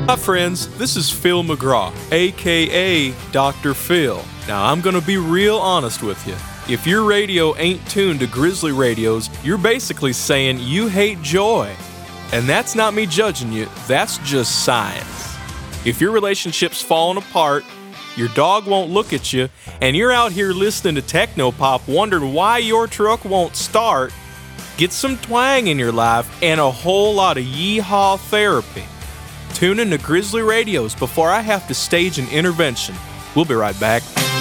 Hi friends, this is Phil McGraw, aka Dr. Phil. Now I'm gonna be real honest with you. If your radio ain't tuned to Grizzly radios, you're basically saying you hate joy. And that's not me judging you, that's just science. If your relationship's falling apart, your dog won't look at you, and you're out here listening to techno-pop wondering why your truck won't start, get some twang in your life and a whole lot of yeehaw therapy. Tune in to Grizzly Radios before I have to stage an intervention. We'll be right back.